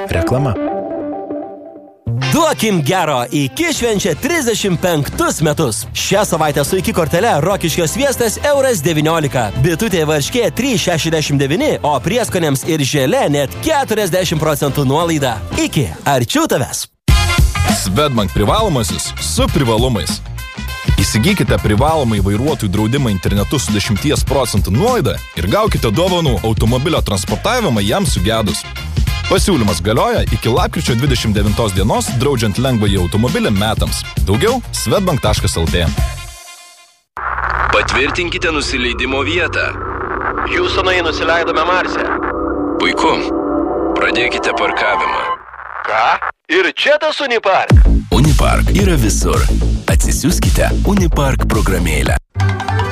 Reklama. Duokim gero, iki švenčia 35 metus. Šią savaitę su iki kortele Rokiškio sviestas €19, bitutė varškė 3,69, o prieskonėms ir želė net 40% nuolaida. Iki, arčiau tavęs. Swedbank privalomasis su privalumais. Įsigykite privalomai vairuotojų draudimą internetu su 10% nuolaida ir gaukite dovanų automobilio transportavimą jam sugedus. Pasiūlymas galioja iki lapkričio 29 dienos, draudžiant lengvąjį automobilį metams. Daugiau swedbank.lt. Patvirtinkite nusileidimo vietą. Hjūstonai nusileidome Marse. Puiku. Pradėkite parkavimą. Ką? Ir čia tas Unipark? Unipark yra visur. Atsisiųskite Unipark programėlę.